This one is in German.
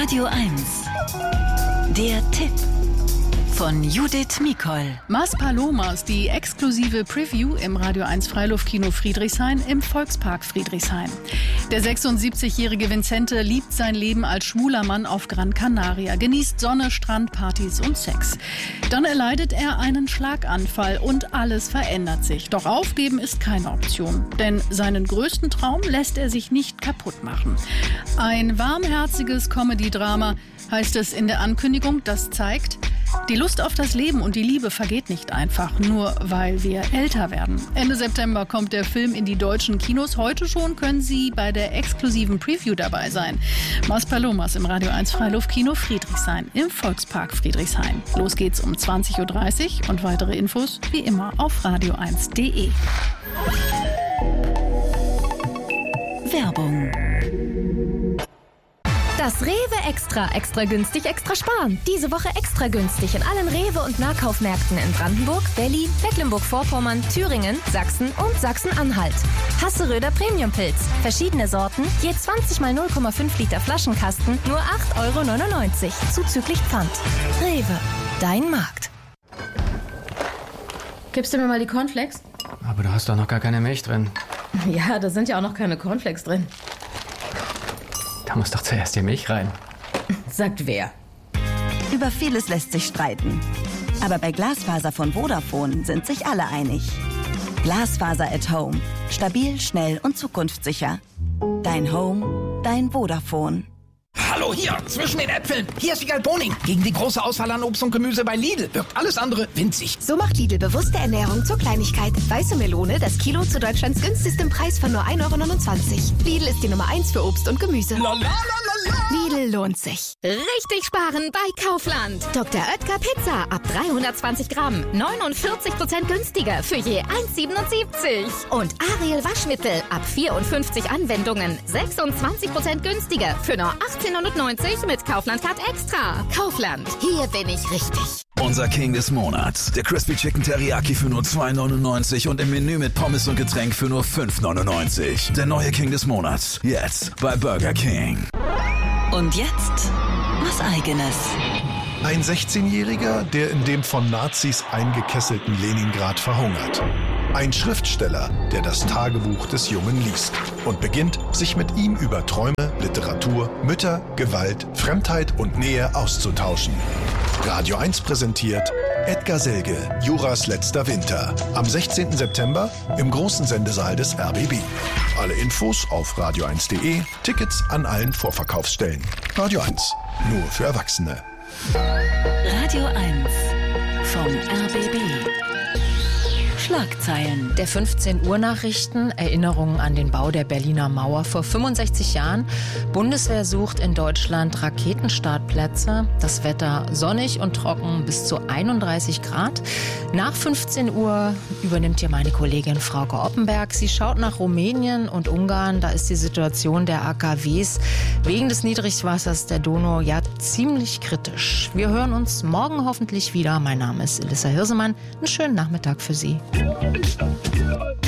Radio 1. Der Tipp von Judith Mikol. Mas Palomas, die exklusive Preview im Radio 1 Freiluftkino Friedrichshain im Volkspark Friedrichshain. Der 76-jährige Vincente liebt sein Leben als schwuler Mann auf Gran Canaria, genießt Sonne, Strandpartys und Sex. Dann erleidet er einen Schlaganfall und alles verändert sich. Doch aufgeben ist keine Option, denn seinen größten Traum lässt er sich nicht kaputt machen. Ein warmherziges Comedy-Drama heißt es in der Ankündigung, das zeigt, die Lust auf das Leben und die Liebe vergeht nicht einfach, nur weil wir älter werden. Ende September kommt der Film in die deutschen Kinos. Heute schon können Sie bei der exklusiven Preview dabei sein. Mas Palomas im Radio 1 Freiluftkino Friedrichshain im Volkspark Friedrichshain. Los geht's um 20.30 Uhr und weitere Infos wie immer auf radio1.de. Werbung. Das Rewe Extra günstig, extra sparen. Diese Woche extra günstig in allen Rewe- und Nahkaufmärkten in Brandenburg, Berlin, Mecklenburg-Vorpommern, Thüringen, Sachsen und Sachsen-Anhalt. Hasseröder Premiumpilz. Verschiedene Sorten, je 20 mal 0,5 Liter Flaschenkasten, nur 8,99 € zuzüglich Pfand. Rewe, dein Markt. Gibst du mir mal die Cornflakes? Aber du hast doch noch gar keine Milch drin. Ja, da sind ja auch noch keine Cornflakes drin. Da muss doch zuerst die Milch rein. Sagt wer? Über vieles lässt sich streiten. Aber bei Glasfaser von Vodafone sind sich alle einig. Glasfaser at Home. Stabil, schnell und zukunftssicher. Dein Home, dein Vodafone. Hallo, hier, zwischen den Äpfeln. Hier ist Wiegald Boning. Gegen die große Auswahl an Obst und Gemüse bei Lidl wirkt alles andere winzig. So macht Lidl bewusste Ernährung zur Kleinigkeit. Weiße Melone, das Kilo zu Deutschlands günstigstem Preis von nur 1,29 €. Lidl ist die Nummer 1 für Obst und Gemüse. Lidl lohnt sich. Richtig sparen bei Kaufland. Dr. Oetker Pizza ab 320 Gramm. 49% günstiger für je 1,77 €. Und Ariel Waschmittel ab 54 Anwendungen. 26% günstiger für nur 18,90 € mit Kaufland Card Extra. Kaufland, hier bin ich richtig. Unser King des Monats. Der Crispy Chicken Teriyaki für nur 2,99 € und im Menü mit Pommes und Getränk für nur 5,99 €. Der neue King des Monats. Jetzt bei Burger King. Und jetzt was Eigenes. Ein 16-Jähriger, der in dem von Nazis eingekesselten Leningrad verhungert. Ein Schriftsteller, der das Tagebuch des Jungen liest und beginnt, sich mit ihm über Träume, Literatur, Mütter, Gewalt, Fremdheit und Nähe auszutauschen. Radio 1 präsentiert Edgar Selge, Juras letzter Winter. Am 16. September im großen Sendesaal des RBB. Alle Infos auf radio1.de, Tickets an allen Vorverkaufsstellen. Radio 1, nur für Erwachsene. Radio 1 vom RBB. Schlagzeilen. Der 15 Uhr Nachrichten, Erinnerungen an den Bau der Berliner Mauer vor 65 Jahren. Bundeswehr sucht in Deutschland Raketenstartplätze. Das Wetter sonnig und trocken bis zu 31 Grad. Nach 15 Uhr übernimmt hier meine Kollegin Frauke Oppenberg. Sie schaut nach Rumänien und Ungarn. Da ist die Situation der AKWs wegen des Niedrigwassers der Donau ja ziemlich kritisch. Wir hören uns morgen hoffentlich wieder. Mein Name ist Elissa Hirsemann. Einen schönen Nachmittag für Sie.